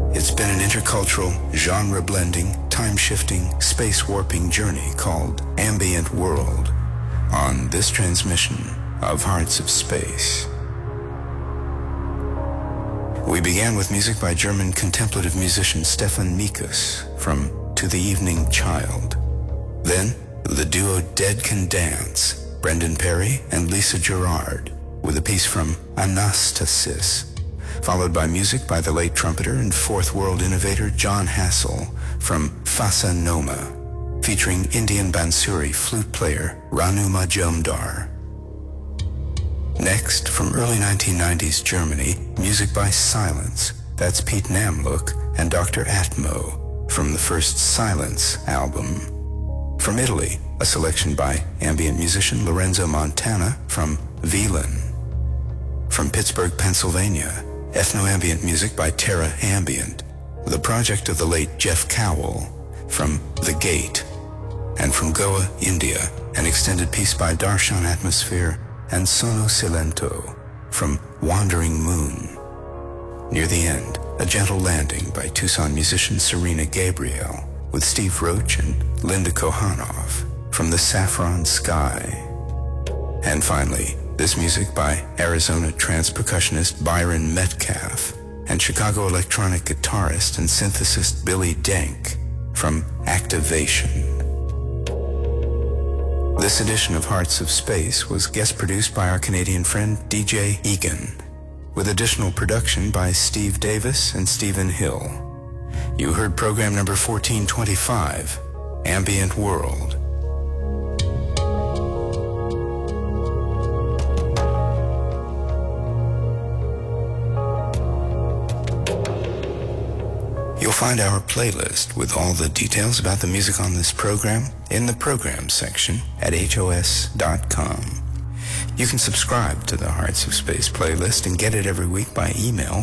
It's been an intercultural, genre-blending, time-shifting, space-warping journey called Ambient World on this transmission of Hearts of Space. We began with music by German contemplative musician Stefan Mikus from To the Evening Child. Then, the duo Dead Can Dance, Brendan Perry and Lisa Gerard, with a piece from Anastasis, followed by music by the late trumpeter and Fourth World innovator John Hassell from Fasa Noma, featuring Indian Bansuri flute player Ranu Majumdar. Next, from early 1990s Germany, music by Silence. That's Pete Namlook and Dr. Atmo from the first Silence album. From Italy, a selection by ambient musician Lorenzo Montana from Velan. From Pittsburgh, Pennsylvania, ethno-ambient music by Terra Ambient, the project of the late Jeff Cowell from The Gate. And from Goa, India, an extended piece by Darshan Atmosphere and Sono Silento from Wandering Moon. Near the end, a gentle landing by Tucson musician Serena Gabriel with Steve Roach and Linda Kohanov from The Saffron Sky. And finally, this music by Arizona trance percussionist Byron Metcalf and Chicago electronic guitarist and synthesist Billy Denk from Activation. This edition of Hearts of Space was guest produced by our Canadian friend DJ Egan, with additional production by Steve Davis and Stephen Hill. You heard program number 1425, Ambient World. You'll find our playlist with all the details about the music on this program in the program section at HOS.com. You can subscribe to the Hearts of Space playlist and get it every week by email